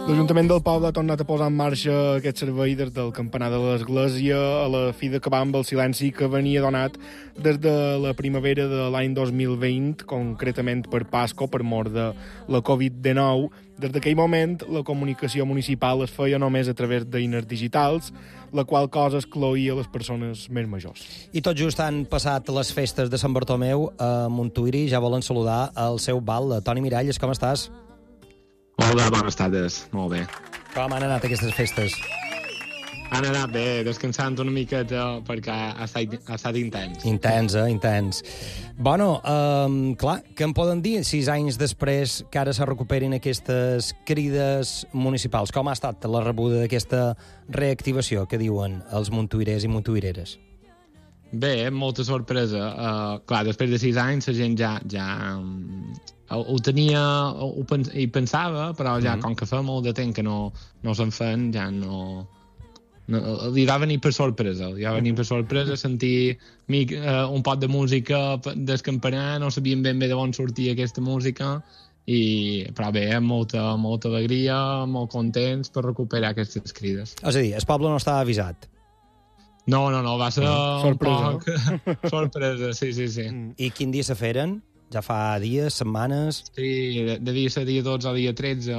L'Ajuntament del poble ha tornat a posar en marxa aquest servei des del campanar de l'església a la fi d'acabar amb el silenci que venia donat des de la primavera de l'any 2020, concretament per Pasco, per mort de la Covid-19. Des d'aquell moment, la comunicació municipal es feia només a través d'eines digitals, la qual cosa excloïa les persones més majors. I tot just han passat les festes de Sant Bartomeu a Montuïri. Ja volen saludar el seu val. Toni Miralles, com estàs? Hola, bones tardes. Molt bé. Com han anat aquestes festes? Han anat bé, descansant una miqueta perquè ha estat intens. Intens. Bueno, clar, què em poden dir 6 anys després que ara se recuperin aquestes crides municipals? Com ha estat la rebuda d'aquesta reactivació que diuen els montuirers i montuireres? Bé, molta sorpresa. Clar, després de 6 anys la gent ja ho tenia i pensava, però ja com que fa molt de temps que no se'n fan, ja no li va venir per sorpresa. Sentir un pot de música del campanar, no sabien ben bé d'on sortia aquesta música, però bé, amb molta alegria, molt contents per recuperar aquestes crides. És a dir, el poble no estava avisat. No, va ser sorpresa. Un poc sorpresa, sí. I quin dia se feren? Ja fa dies, setmanes? Sí, devia ser dia 12 o dia 13.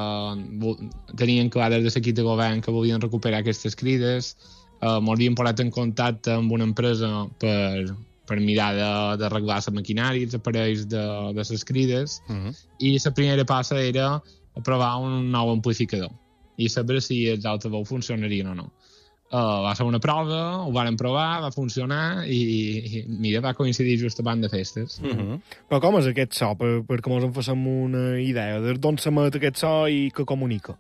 Tenien clar des de l'equip de govern que volien recuperar aquestes crides. M'havien posat en contacte amb una empresa per mirar d'arreglar la maquinària, els aparells de les crides, i la primera passa era aprovar un nou amplificador i saber si els altaveus funcionarien o no. Va ser una prova, ho varen provar, va funcionar i mira, va coincidir just abans de festes. Però com és aquest so, perquè ens en facem una idea? D'on s'emet aquest so i què comunica?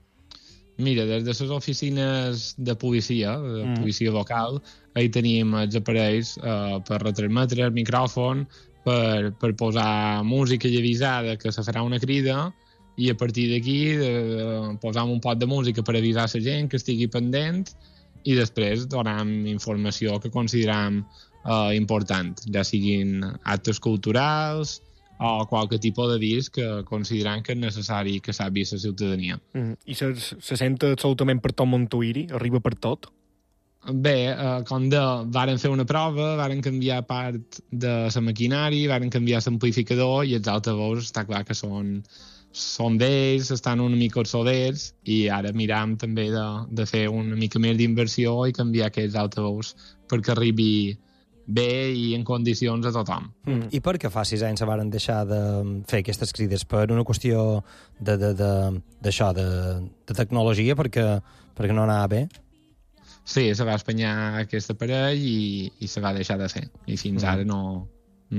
Mira, des de les oficines de policia local, ahí tenim els aparells per retransmetre el micròfon, per posar música i avisar que se farà una crida, i a partir d'aquí posam un pot de música per avisar la gent que estigui pendent, i després donem informació que consideram important, ja siguin actes culturals o qualque tipus d'avís que consideram que és necessari que sàpiga la ciutadania. I se sent absolutament per tot Montuïri? Arriba per tot? Bé, varen fer una prova, varen canviar part de la maquinària, varen canviar l'amplificador i els altaveus està clar que són vells, estan una mica obsolets, i ara miram també de fer una mica més d'inversió i canviar aquests altaveus perquè arribi bé i en condicions a tothom. I per què fa 6 anys se varen deixar de fer aquestes crides? Per una qüestió d'això, de tecnologia, perquè no anava bé? Sí, se va espanyar aquest aparell i se va deixar de fer. I fins ara no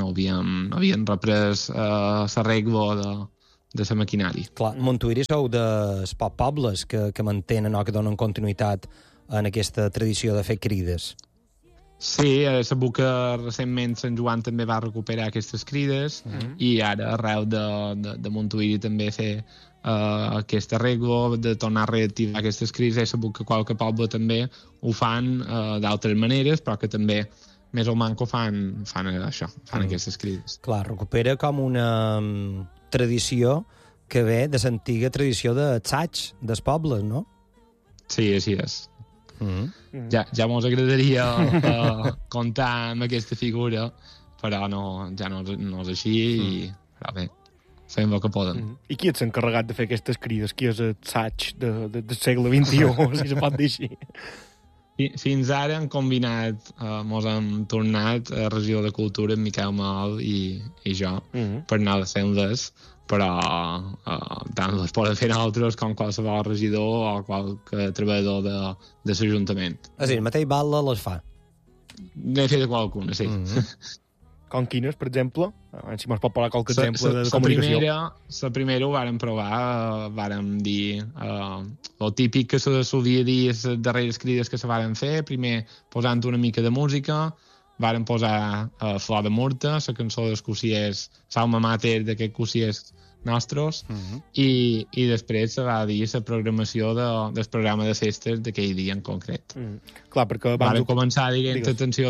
havien reprès l'arreglo de la maquinària. Clar, Montuïri sou dels pobles que mantenen o que donen continuïtat en aquesta tradició de fer crides. Sí, sabut que recentment Sant Joan també va recuperar aquestes crides i ara arreu de Montuïri també fer aquest arreglo, de tornar a reactivar aquestes crides. He sabut que qualque poble també ho fan d'altres maneres, però que també més o manco fan això, fan aquestes crides. Clar, recupera com una tradició que ve de l'antiga tradició d'assaig dels pobles, no? Sí, així és. Ja mos agradaria comptar amb aquesta figura, però ja no és així, però bé, fem el que poden. I qui és encarregat de fer aquestes crides? Qui és l'assaig del segle XXI, si se pot dir així? Fins ara hem combinat, mos hem tornat a Regió de Cultura amb Miquel Mal i jo, per anar a fer-les, però tant les poden fer altres com qualsevol regidor o qualque treballador de l'Ajuntament. És a dir, el mateix Batlle les fa? N'he fet qualcuna, sí. Com quines, per exemple? Si mos pot posar qualque exemple de comunicació. La primera ho vàrem provar, vàrem dir el típic que se solia dir les darreres crides que se varen fer, primer posant una mica de música, vàrem posar Flor de Murta, la cançó dels cossiers, l'alma mater d'aquests cossiers nostres, i després se va dir la programació del programa de festes d'aquell dia en concret. Clar, perquè vam començar dient atenció,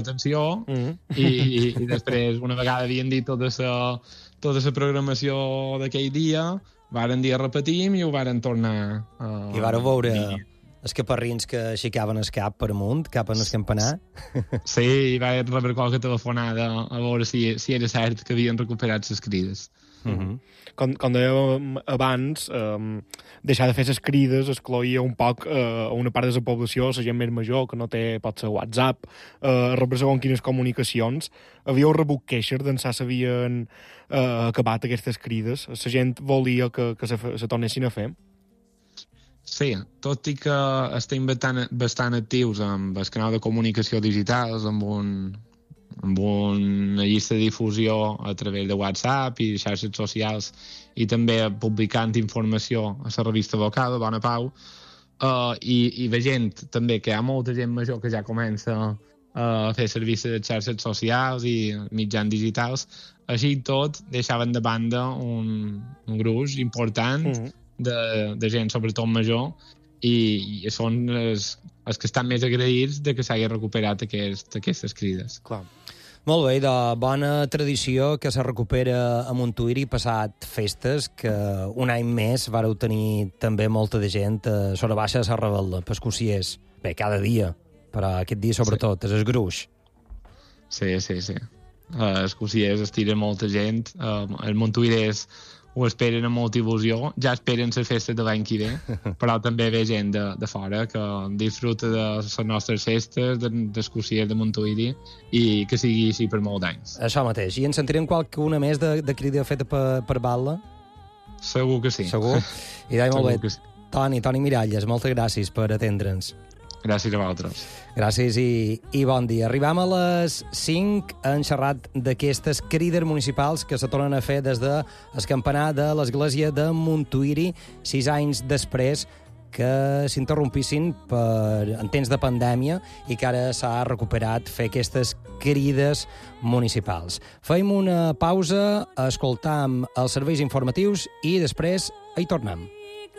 i després, una vegada havien dit tota la programació d'aquell dia, varen dir repetim i ho varen tornar a... I vareu veure els caparrins que aixecaven el cap per amunt, cap en el campanar? Sí, i va rebre qualque telefonada a veure si era cert que havien recuperat les crides. Com dèiem abans, deixar de fer les crides excloïa un poc a una part de la població, la gent més major, que no té, pot ser WhatsApp, rebre segons quines comunicacions. Havíeu rebut queixes d'ençà s'havien acabat aquestes crides? La gent volia que se tornessin a fer? Sí, tot i que estem bastant actius amb el canal de comunicació digitals, amb una llista de difusió a través de WhatsApp i xarxes socials i també publicant informació a la revista local, Bona Pau, i veient també que hi ha molta gent major que ja comença a fer servicis de xarxes socials i mitjans digitals, així tot deixaven de banda un gruix important de gent, sobretot major, i són els que estan més agraïts de que s'hagi recuperat aquestes crides. Clar. Molt bé, de bona tradició que se recupera a Montuïri passat festes, que un any més vareu tenir també molta de gent a sobre baixa a la Rebel·la, pescuciers. Bé, cada dia, però aquest dia sobretot, és el gruix. Sí. Els cosiers estiren molta gent, els montuïrers ho esperen amb molta il·lusió, ja esperen les festes de l'any que ve, però també ve gent de fora que disfruta de les nostres festes, dels cosiers de Montuïri, i que sigui així per molts anys. Això mateix. I en sentirem qualcuna més de crida feta per Batla? Segur que sí. Segur? I molt bé. Sí. Toni Miralles, moltes gràcies per atendre'ns. Gràcies a vosaltres. Gràcies i bon dia. Arribam a les 5, han xerrat d'aquestes crides municipals que se tornen a fer des del campanar de l'església de Montuïri, 6 anys després que s'interrompissin en temps de pandèmia i que ara s'ha recuperat fer aquestes crides municipals. Feim una pausa, escoltam els serveis informatius i després hi tornem.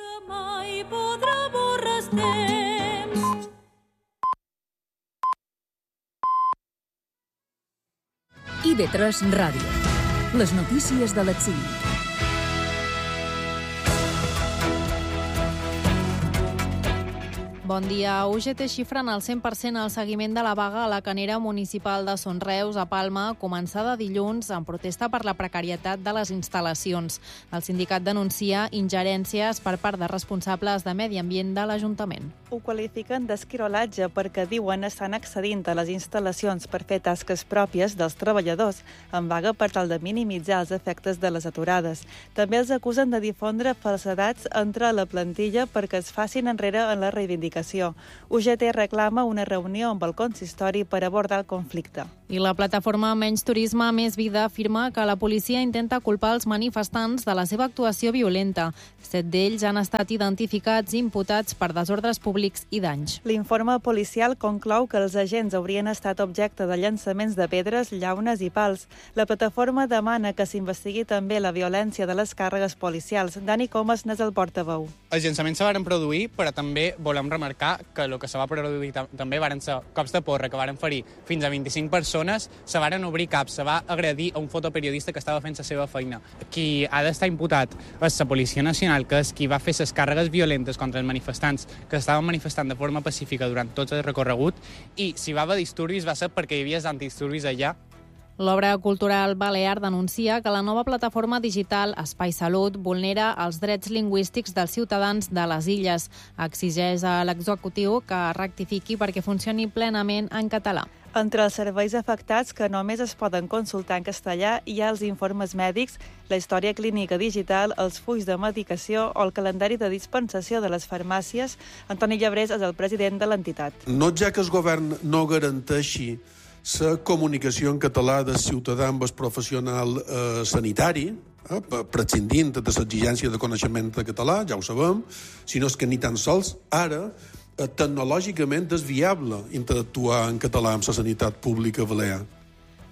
IB3 Ràdio. Les notícies de l'exili. Bon dia. UGT xifren al 100% el seguiment de la vaga a la canera municipal de Son Reus, a Palma, començada dilluns en protesta per la precarietat de les instal·lacions. El sindicat denuncia ingerències per part de responsables de medi ambient de l'Ajuntament. Ho qualifiquen d'esquirolatge perquè diuen estan accedint a les instal·lacions per fer tasques pròpies dels treballadors en vaga per tal de minimitzar els efectes de les aturades. També els acusen de difondre falsedats entre la plantilla perquè es facin enrere en la reivindicació. UGT reclama una reunió amb el consistori per abordar el conflicte. I la plataforma Menys Turisme, Més Vida afirma que la policia intenta culpar els manifestants de la seva actuació violenta. 7 d'ells han estat identificats i imputats per desordres públics i danys. L'informe policial conclou que els agents haurien estat objecte de llançaments de pedres, llaunes i pals. La plataforma demana que s'investigui també la violència de les càrregues policials. Dani Comas n'és el portaveu. Els llançaments se varen produir, però també volem remarcar que el que se va produir també varen ser cops de porra que varen ferir fins a 25 persones, se varen obrir caps, se va agredir a un fotoperiodista que estava fent la seva feina. Qui ha d'estar imputat és la Policia Nacional, que és qui va fer les càrregues violentes contra els manifestants que estaven manifestant de forma pacífica durant tot el recorregut, i si va haver disturbis va ser perquè hi havia antidisturbis allà. L'Obra Cultural Balear denuncia que la nova plataforma digital Espai Salut vulnera els drets lingüístics dels ciutadans de les illes. Exigeix a l'executiu que rectifiqui perquè funcioni plenament en català. Entre els serveis afectats que només es poden consultar en castellà hi ha els informes mèdics, la història clínica digital, els fulls de medicació o el calendari de dispensació de les farmàcies. Antoni Llebrés és el president de l'entitat. No ja que el govern no garanteixi la comunicació en català del ciutadà amb el professional sanitari, prescindint de l'exigència de coneixement de català, ja ho sabem, sinó que ni tan sols ara tecnològicament és viable interactuar en català amb la sanitat pública balear.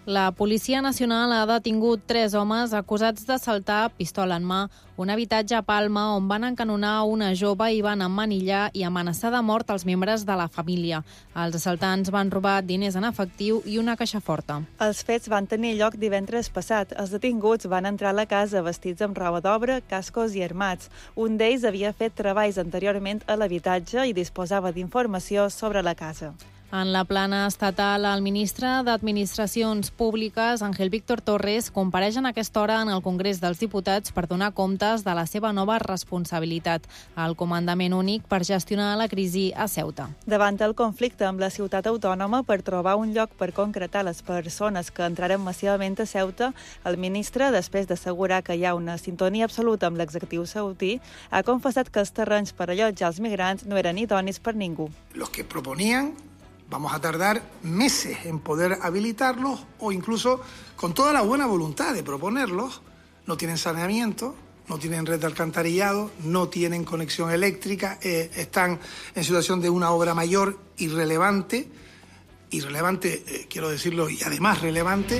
La Policia Nacional ha detingut 3 homes acusats d'assaltar, pistola en mà, un habitatge a Palma on van encanonar una jove i van emmanillar i amenaçar de mort els membres de la família. Els assaltants van robar diners en efectiu i una caixa forta. Els fets van tenir lloc divendres passat. Els detinguts van entrar a la casa vestits amb roba d'obra, cascos i armats. Un d'ells havia fet treballs anteriorment a l'habitatge i disposava d'informació sobre la casa. En la plana estatal, el ministre d'Administracions Públiques, Ángel Víctor Torres, compareix en aquesta hora en el Congrés dels Diputats per donar comptes de la seva nova responsabilitat, el comandament únic per gestionar la crisi a Ceuta. Davant el conflicte amb la ciutat autònoma per trobar un lloc per concretar les persones que entraren massivament a Ceuta, el ministre, després d'assegurar que hi ha una sintonia absoluta amb l'executiu ceutí, ha confessat que els terrenys per allotjar els migrants no eren idonis per ningú. Los que proponían, vamos a tardar meses en poder habilitarlos o incluso con toda la buena voluntad de proponerlos, no tienen saneamiento, no tienen red de alcantarillado, no tienen conexión eléctrica, están en situación de una obra mayor irrelevante, quiero decirlo, y además relevante.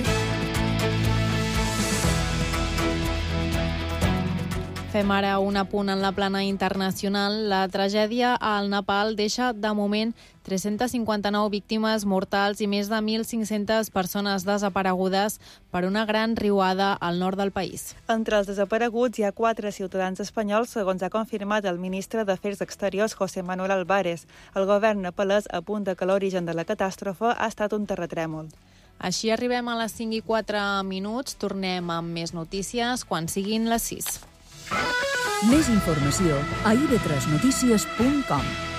Fem ara un apunt en la plana internacional. La tragèdia al Nepal deixa, de moment, 359 víctimes mortals i més de 1.500 persones desaparegudes per una gran riuada al nord del país. Entre els desapareguts hi ha 4 ciutadans espanyols, segons ha confirmat el ministre d'Afers Exteriors, José Manuel Álvarez. El govern nepalès apunta que l'origen de la catàstrofe ha estat un terratrèmol. Així arribem a les 5:04. Tornem amb més notícies quan siguin les 6. Més informació a ib3notícies.com.